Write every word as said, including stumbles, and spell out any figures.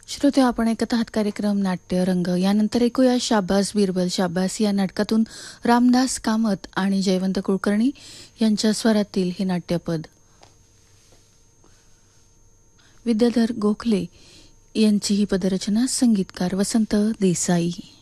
श्रोते, आपण ऐकत आहात कार्यक्रम नाट्यरंग. यानंतर ऐकूया शाब्बास बिरबल शाब्बास या नाटकातून रामदास कामत आणि जयवंत कुलकर्णी यांच्या स्वरातील हे नाट्यपद. विद्याधर गोखले यांची ही पदरचना, संगीतकार वसंत देसाई.